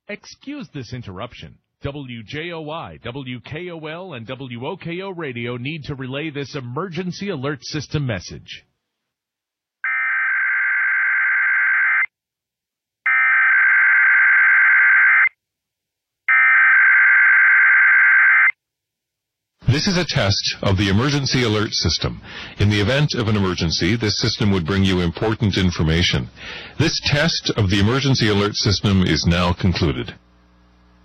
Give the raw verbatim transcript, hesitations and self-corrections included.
Excuse this interruption. W J O I, W K O L, and W O K O Radio need to relay this emergency alert system message. This is a test of the emergency alert system. In the event of an emergency, this system would bring you important information. This test of the emergency alert system is now concluded.